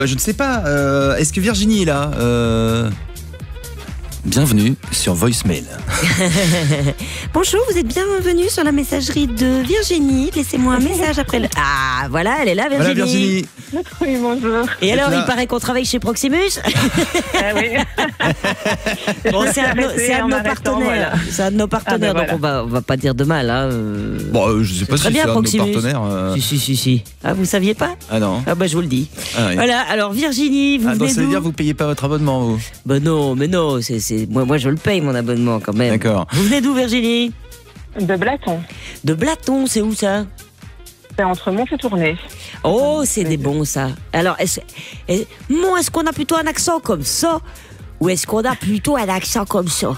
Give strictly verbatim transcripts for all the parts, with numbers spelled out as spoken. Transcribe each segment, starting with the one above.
Je ne sais pas, euh, est-ce que Virginie est là euh... Bienvenue sur Voicemail. Bonjour, vous êtes bienvenue sur la messagerie de Virginie. Laissez-moi un message après le... Ah, voilà, elle est là, Virginie. Voilà, Virginie. Oui, bonjour. Et alors, là. il paraît qu'on travaille chez Proximus. Ah oui. Bon, c'est un, de nos- c'est un de nos partenaires. C'est un de nos partenaires, Ah ben donc on va, on va pas dire de mal. Hein. euh. Bon, euh, je sais pas très si bien, c'est un de nos Proximus. partenaires. euh. Si, si, si, si. Ah, vous saviez pas? Ah non. Ah bah je vous le dis. Ah, oui. Voilà, alors Virginie, vous Ah, donc venez ça veut d'où? dire que vous payez pas votre abonnement, vous? Bah non, mais non, c'est, c'est... Moi, moi je le paye mon abonnement quand même. D'accord. Vous venez d'où, Virginie? De Blaton. De Blaton, c'est où ça? C'est entre Mont et Tournai. Oh, c'est des bons ça. Alors, est-ce, est, bon, est-ce qu'on a plutôt un accent comme ça ou est-ce qu'on a plutôt un accent comme ça?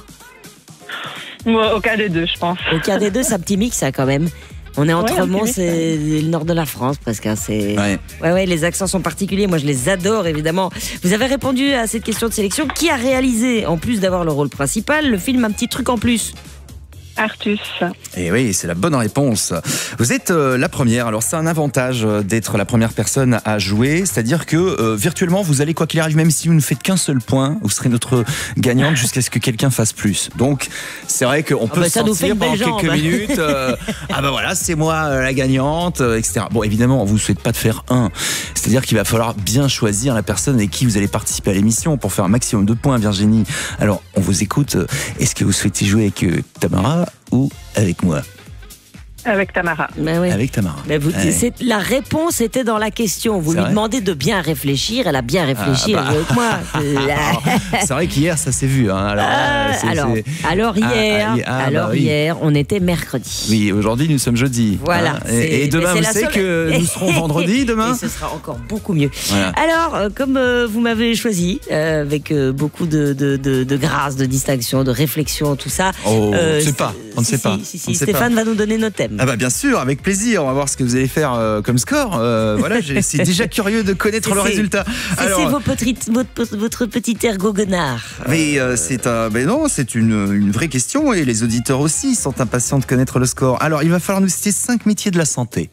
Moi, aucun des deux, je pense. Aucun des deux, c'est un petit mix ça quand même. On est entre Ouais, un petit Mons mix, et le nord de la France presque. Hein, c'est... Ouais. ouais, ouais, les accents sont particuliers. Moi, je les adore évidemment. Vous avez répondu à cette question de sélection. Qui a réalisé, en plus d'avoir le rôle principal, le film Un petit truc en plus? Artus. Et oui, c'est la bonne réponse. Vous êtes euh, la première. Alors, c'est un avantage euh, d'être la première personne à jouer. C'est-à-dire que euh, virtuellement, vous allez, quoi qu'il arrive, même si vous ne faites qu'un seul point, vous serez notre gagnante jusqu'à ce que quelqu'un fasse plus. Donc, c'est vrai qu'on peut bah, se ça nous fait sentir une pendant belle quelques jambe. minutes. euh, ah ben voilà, c'est moi euh, la gagnante, euh, et cetera. Bon, évidemment, on vous souhaite pas de faire un. C'est-à-dire qu'il va falloir bien choisir la personne avec qui vous allez participer à l'émission pour faire un maximum de points, Virginie. Alors, on vous écoute. Est-ce que vous souhaitez jouer avec euh, Tamara ou avec moi? Avec Tamara. Ben oui. Avec Tamara. Mais vous, Ouais. c'est, la réponse était dans la question. Vous C'est lui vrai demandez de bien réfléchir. Elle a bien réfléchi. Ah, bah. Elle joue avec moi. Alors, c'est vrai qu'hier, ça s'est vu. Hein. Alors, Ah, euh, c'est- alors, c'est- alors Ah, hier, ah, ah, alors bah oui. hier, on était mercredi. Oui, aujourd'hui, nous sommes jeudi. Voilà. Hein. c'est- Et, et demain, mais vous c'est la savez seule- que nous serons vendredi, demain. Et ce sera encore beaucoup mieux. Voilà. Alors, euh, comme euh, vous m'avez choisi, euh, avec euh, beaucoup de, de, de, de grâce, de distinction, de réflexion, tout ça. Oh, euh, on ne sait pas. On ne si, sait si, pas. si, si, On ne sait Stéphane va nous donner nos thèmes. Ah bah bien sûr, avec plaisir. On va voir ce que vous allez faire euh, comme score. Euh, voilà, je suis déjà curieux de connaître C'est- le c'est- résultat. C'est, c'est vos petites- votre, votre petit air goguenard. Mais euh, c'est un, mais non, c'est une, une vraie question et les auditeurs aussi sont impatients de connaître le score. Alors, il va falloir nous citer cinq métiers de la santé.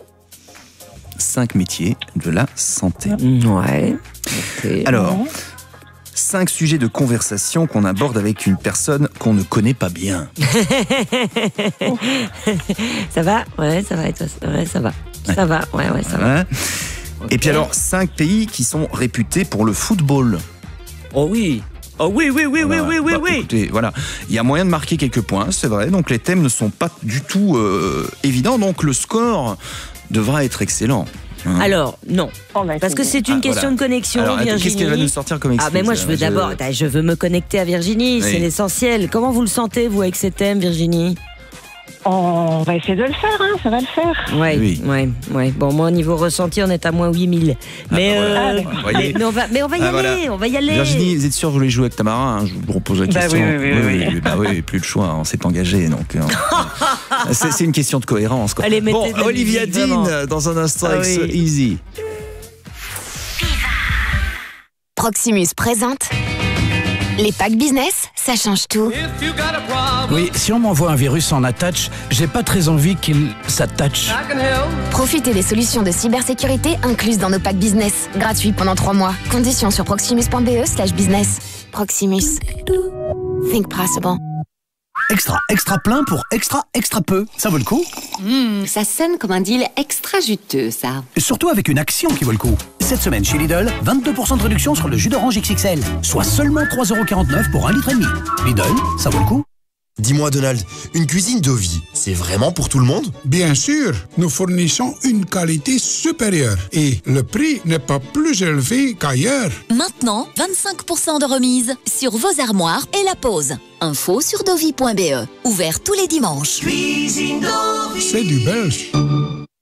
Cinq métiers de la santé. Ouais. ok. Alors, cinq sujets de conversation qu'on aborde avec une personne qu'on ne connaît pas bien. Ça va? Ouais, ça va. Et toi, ouais, ça va. Ça va. Ouais, ouais, ça va. Hein. Et puis alors, cinq pays qui sont réputés pour le football. Oh oui. Oh oui, oui, oui, Voilà. oui, oui, oui, Bah, oui. écoutez, voilà, il y a moyen de marquer quelques points, c'est vrai. Donc les thèmes ne sont pas du tout euh, évidents, donc le score devra être excellent. Hein. Alors, non. On va Parce que essayer. c'est une Ah, question voilà. de connexion, Alors, attends, Virginie. qu'est-ce qu'elle va nous sortir comme Ah, extrait mais moi, je veux d'abord, bah, je veux me connecter à Virginie, Oui. c'est l'essentiel. Comment vous le sentez, vous, avec ces thèmes, Virginie? On va essayer de le faire, hein, ça va le faire. Ouais, Oui. ouais, ouais. Bon, moi, au niveau ressenti, on est à moins huit mille. Mais, bah voilà. euh, Ah, d'accord. Vous voyez. mais, mais on va, mais on va y Ah, aller, voilà. on va y aller. Virginie, vous êtes sûr que vous voulez jouer avec Tamara, hein? Je vous propose la Bah question. oui, oui, oui, oui. bah oui, plus le choix, on s'est engagé. Donc, euh, c'est, c'est une question de cohérence. Quoi. Allez, mettez bon, de la Olivia musique, vraiment. Dean, dans un instant, Ah avec ce oui. Easy. Proximus présente les packs business, ça change tout. Oui, si on m'envoie un virus en attach, j'ai pas très envie qu'il s'attache. Profitez des solutions de cybersécurité incluses dans nos packs business. Gratuits pendant trois mois. Conditions sur proximus.be slash business. Proximus. Think possible. Extra, extra plein pour extra, extra peu. Ça vaut le coup. Mmh, ça sonne comme un deal extra juteux, ça. Et surtout avec une action qui vaut le coup. Cette semaine chez Lidl, vingt-deux pour cent de réduction sur le jus d'orange X X L. Soit seulement trois euros quarante-neuf pour un litre et demi. Lidl, ça vaut le coup. Dis-moi Donald, une cuisine Dovi, c'est vraiment pour tout le monde? Bien sûr, nous fournissons une qualité supérieure et le prix n'est pas plus élevé qu'ailleurs. Maintenant, vingt-cinq pour cent de remise sur vos armoires et la pose. Info sur dovi point be. Ouvert tous les dimanches. C'est du belge.